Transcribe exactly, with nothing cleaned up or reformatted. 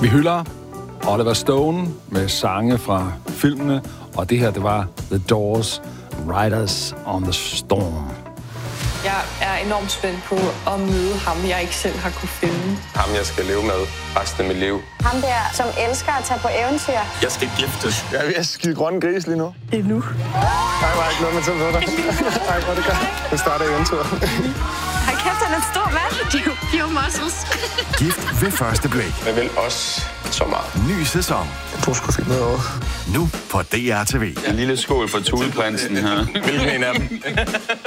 Vi hylder Oliver Stone med sange fra filmene, og det her, det var The Doors, Riders on the Storm. Jeg er enormt spændt på at møde ham, jeg ikke selv har kunne finde. Ham, jeg skal leve med resten af mit liv. Ham der, som elsker at tage på eventyr. Jeg skal giftes. Jeg er ved at skide grønne gris lige nu. Det er nu. Nej, var ikke noget med til dig. Nej, hvor det godt. Det starter eventyret. Hold kæft, han er en stor mand. Pure muscles. Gift ved første blik. Jeg vil også så meget. Ny sæson. Du skulle finde noget over. Nu på D R T V. En lille skål for Tudeprinsen her. Hvilken en af dem?